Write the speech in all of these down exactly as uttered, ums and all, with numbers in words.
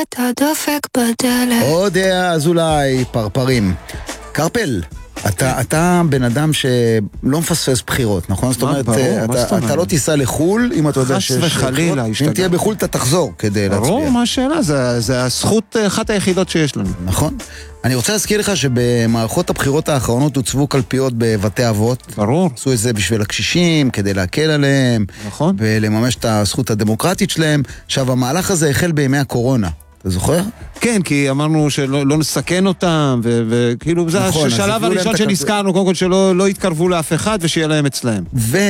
אתה דופק בדלת. עוד אז אולי פרפרים. קרפל, אתה, אתה בן אדם שלא מפספס בחירות, נכון? זאת אומרת, אתה, אתה לא תיסע לחול אם אתה יודע חס וחלילה, אם תהיה בחול אתה תחזור כדי להצביע. ברור, מה השאלה? זה, זה הזכות אחת היחידות שיש לנו. נכון. אני רוצה להזכיר לך שבמערכות הבחירות האחרונות הוצבו קלפיות בבתי אבות. ברור. עשו את זה בשביל הקשישים, כדי להקל עליהם. נכון. ולממש את הזכות הדמוקרטית שלהם. עכשיו, המהלך הזה החל בימי הקורונה. אתה זוכר? כן, כי אמרנו שלא לא נסכן אותם, ו- וכאילו זה נכון, השלב הראשון שנזכרנו, קודם כל שלא לא יתקרבו לאף אחד ושיהיה להם אצלהם.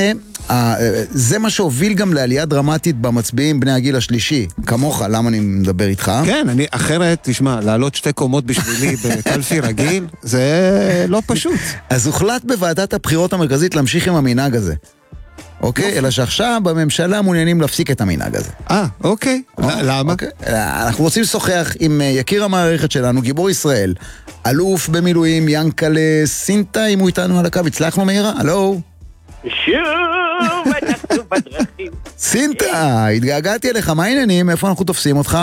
וזה מה שהוביל גם לעלייה דרמטית במצביעים בני הגיל השלישי. כמוך, למה אני מדבר איתך? כן, אני אחרת, תשמע, לעלות שתי קומות בשבילי בקלפי רגיל, זה לא פשוט. אז הוחלט בוועדת הבחירות המרכזית להמשיך עם המנהג הזה. אוקיי? אלא שעכשיו בממשלה מעוניינים להפסיק את המנהג הזה. אה, אוקיי. למה? אנחנו רוצים לשוחח עם יקיר המערכת שלנו, גיבור ישראל, אלוף במילואים ינקלה סינטה, אם הוא איתנו על הקו. הצלחנו מהירה? הלו? שוב, אנחנו בדרכים. סינטה, התגעגעתי אליך, מה העניינים? איפה אנחנו תופסים אותך?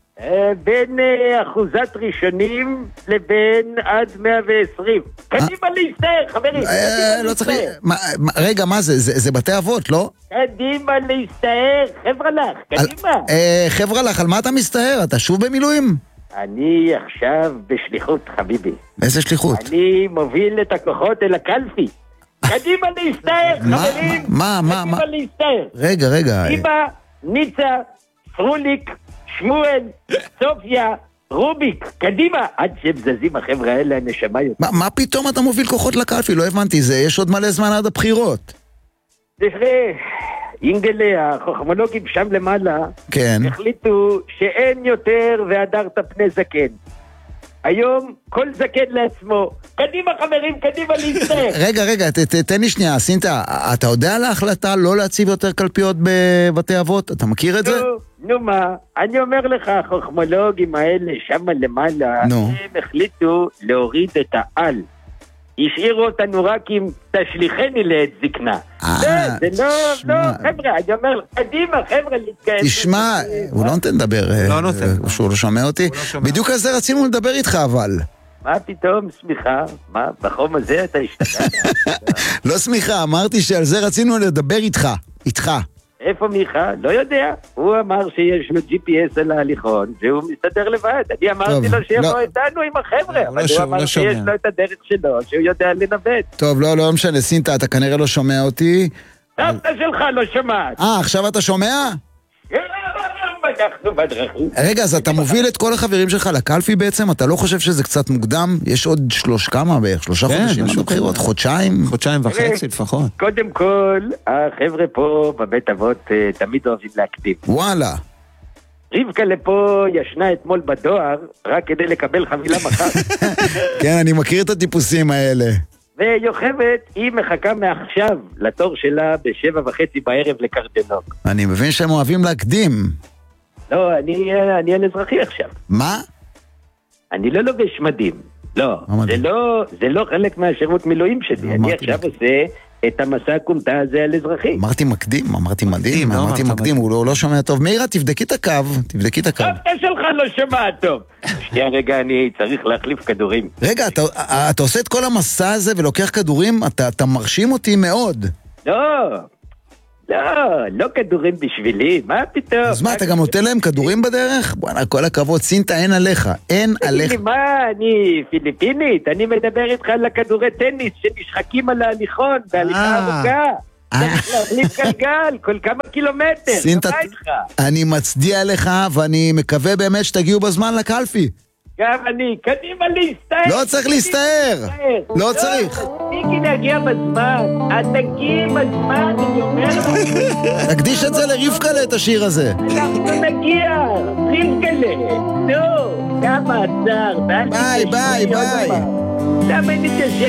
בין אחוזת ראשונים לבין עד מאה ועשרים. קדימה להסתער, חברים. לא צריך... רגע, מה זה? זה בתי אבות, לא? קדימה להסתער, חבר'ה לך, קדימה. חבר'ה לך, על מה אתה מסתער? אתה שוב במילואים? אני עכשיו בשליחות, חביבי. איזה שליחות? אני מוביל את הכוחות אל הקלפי. קדימה להסתער, חברים. מה, מה, מה? קדימה להסתער. רגע, רגע. איבא, ניצה, פרוליק, שמואל, סופיה, רוביק, קדימה, עד שהם זזים החבר'ה האלה, הנשמה יותר. מה, מה פתאום אתה מוביל כוחות לקלפי? לא הבנתי, זה, יש עוד מלא זמן עד הבחירות. תראה, אינגלה, החוכמולוגים שם למעלה, כן. החליטו שאין יותר והדרת פני זקן. היום כל זקן לעצמו. קדימה חברים, קדימה להסתער. רגע, רגע, ת, ת, תן לי שנייה, סינטה, אתה יודע על ההחלטה לא להציב יותר קלפיות בבתי אבות? אתה מכיר את זה? נו, נו מה, אני אומר לך, החוכמולוגים האלה שם למעלה, נו. הם החליטו להוריד את העל. השאירו אותנו רק עם תשליחני לעת זקנה. אה, זה לא, לא, חבר'ה, אני אומר, קדימה, חבר'ה, להתקיים. תשמע, הוא לא נותן לדבר, לא נותן. הוא לא שומע אותי. בדיוק על זה רצינו לדבר איתך, אבל. מה פתאום, סמיכה? מה, בחום הזה אתה השתגעת? לא סמיכה, אמרתי שעל זה רצינו לדבר איתך, איתך. איפה מיכה? לא יודע. הוא אמר שיש לו ג'י פי אס על ההליכון, והוא מסתדר לבד. אני אמרתי לו שיבוא איתנו עם החבר'ה, אבל הוא אמר שיש לו את הדרך שלו, שהוא יודע לנווט. טוב, לא, לא משנה, סינטה, אתה כנראה לא שומע אותי. סבתא שלך לא שומעת. אה, עכשיו אתה שומע? אנחנו בדרכים. רגע, אז אתה מוביל את כל החברים שלך לקלפי בעצם? אתה לא חושב שזה קצת מוקדם? יש עוד שלוש כמה בערך, שלושה חודשים עד הבחירות, חודשיים? חודשיים וחצי לפחות. קודם כל, החבר'ה פה בבית אבות תמיד אוהבים להקדים. וואלה. רבקה לפה ישנה אתמול בדואר רק כדי לקבל חבילה מחר. כן, אני מכיר את הטיפוסים האלה. ויוכבת, היא מחכה מעכשיו לתור שלה בשבע וחצי בערב לקרדנוק. אני מבין שהם אוהבים להקדים. לא, אני, אני על אזרחי עכשיו. מה? אני לא לובש מדים. לא, זה לא, זה לא חלק מהשירות מילואים שלי. אני עכשיו עושה את המסע הקומטה הזה על אזרחי. אמרתי מקדים, אמרתי מדהים, אמרתי מקדים, הוא לא שומע טוב. מאירה, תבדקי את הקו, תבדקי את הקו. סבתא שלך לא שומע טוב. שנייה רגע, אני צריך להחליף כדורים. רגע, אתה, אתה עושה את כל המסע הזה ולוקח כדורים? אתה, אתה מרשים אותי מאוד. לא, לא, לא כדורים בשבילי, מה פתאום? אז מה, אתה גם נותן להם כדורים בדרך? בוא'נה, כל הכבוד, סינטה, אין עליך, אין עליך. תגיד לי, מה, אני פיליפינית? אני מדבר איתך על הכדורי טניס שנשחקים על ההליכון, בהליכה ארוכה. צריך להחליף גלגל, כל כמה קילומטר. סינטה, אני מצדיע לך, ואני מקווה באמת שתגיעו בזמן לקלפי. גם אני, קדימה להסתער. לא צריך להסתער. לא צריך. תפסיקי להגיע בזמן. את תגיעי בזמן, אני אומר לך. תקדיש את זה לרבקלה, את השיר הזה. אנחנו נגיע, רבקלה. נו, כמה עצר. ביי, ביי, ביי. למה נתיישב?